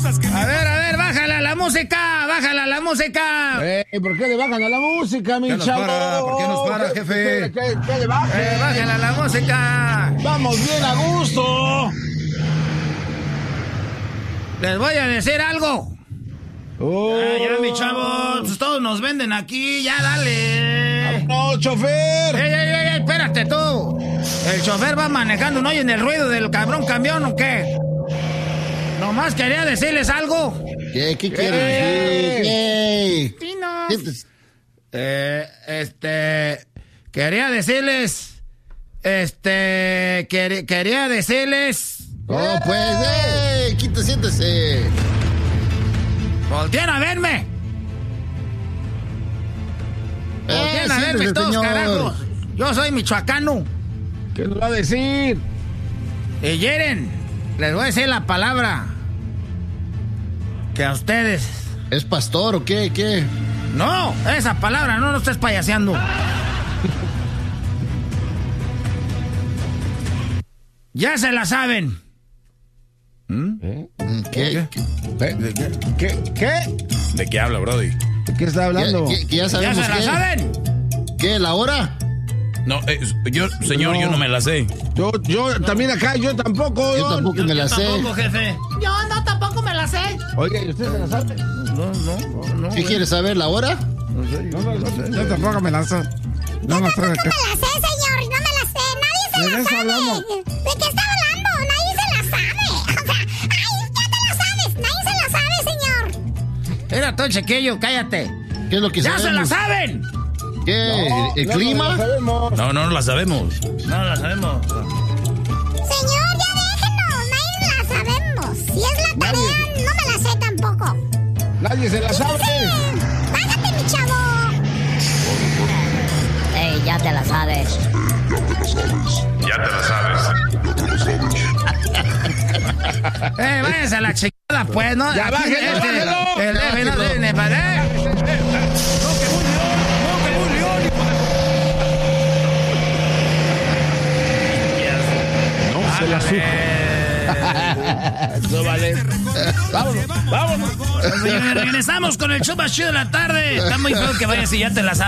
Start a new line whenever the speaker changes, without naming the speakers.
A ver, bájale a la música, bájale a la música.
¿Por qué le bajan a la música, mi chavo?
¿Por qué nos para, jefe?
¿Qué le bajan?
Bájale a la música.
Vamos bien a gusto.
Les voy a decir algo. Ya, mi chavo, pues todos nos venden aquí, ya dale.
No, chofer.
Ey, espérate tú. ¿El chofer va manejando, no oyen el ruido del cabrón camión o qué? Nomás quería decirles algo.
¿Qué quieres decir?
Pinos. Quería decirles. Quería decirles.
Oh, pues, siéntese.
Volteen a verme. Volteen a verme todos,
señor.
carajos. Yo soy michoacano.
¿Qué nos va a decir?
Y Yeren, les voy a decir la palabra. Que a ustedes.
¿Es pastor o qué? ¿Qué?
No, esa palabra no estés payaseando. Ya se la saben.
¿Qué?
¿Qué?
¿De qué habla, Brody?
¿De qué está hablando?
¿Qué ya sabemos
¿Ya se la saben?
¿Qué? ¿La hora?
No, yo no me la sé.
Yo también acá, yo tampoco.
Yo tampoco me la sé.
Tampoco, jefe. Yo no, tampoco me la sé.
Oiga, ¿y usted se la sabe?
No.
¿Qué quieres saber? ¿La hora?
No sé. Yo tampoco me la sé. No me sé de qué.
No me la sé, señor, no me la sé. Nadie se la sabe.
Hablamos.
¿De qué está hablando? Nadie se la sabe. O sea, ya te la sabes. Nadie se la sabe, señor.
Era todo chiquillo, cállate.
¿Qué es lo que
¡Ya
sabemos?
se la saben!
¿Qué? ¿El clima?
No la sabemos.
No la sabemos.
Señor, ya déjenos. Nadie la sabemos. Si es la tarea, no me la sé tampoco.
Nadie se la sabe.
Bájate, mi chavo.
Ey, ya te la sabes.
Ya te la sabes.
Váyanse a la chingada, pues, ¿no?
Ya, bájelo, bájelo.
El jefe no tiene para...
No se la supo. No vale. Vámonos.
Regresamos con el show más chido de la tarde. Está muy feo que vayas y ya te la sabes.